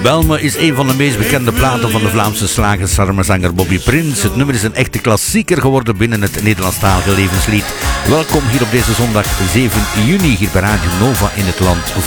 Bel me is een van de meest bekende platen van de Vlaamse slagerzanger Bobby Prins. Het nummer is een echte klassieker geworden binnen het Nederlandstalige levenslied. Welkom hier op deze zondag 7 juni hier bij Radio Nova in het land